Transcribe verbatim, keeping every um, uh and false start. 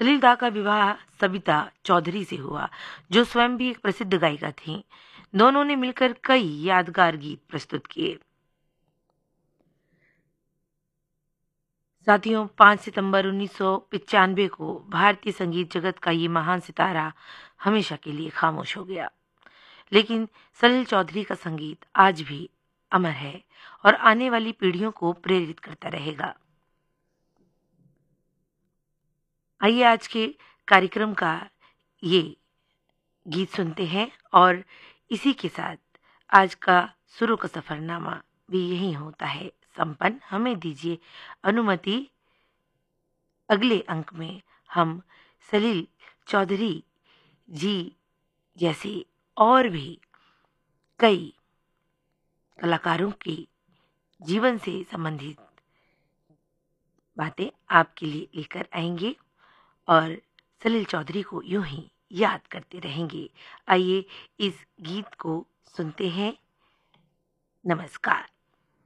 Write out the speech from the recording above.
सलील दा का विवाह सबिता चौधरी से हुआ, जो स्वयं भी एक प्रसिद्ध गायिका थीं। दोनों ने मिलकर कई यादगार गीत प्रस्तुत किए। साथियों, पाँच सितंबर उन्नीस सौ पचानवे को भारतीय संगीत जगत का ये महान सितारा हमेशा के लिए खामोश हो गया। लेकिन सलील चौधरी का संगीत आज भी अमर है और आने वाली पीढ़ियों को प्रेरित करता रहेगा। आइए आज के कार्यक्रम का ये गीत सुनते हैं और इसी के साथ आज का सुरों का सफरनामा भी यही होता है संपन्न। हमें दीजिए अनुमति, अगले अंक में हम सलील चौधरी जी जैसे और भी कई कलाकारों के जीवन से संबंधित बातें आपके लिए लेकर आएंगे और सलील चौधरी को यूं ही याद करते रहेंगे। आइए इस गीत को सुनते हैं। नमस्कार।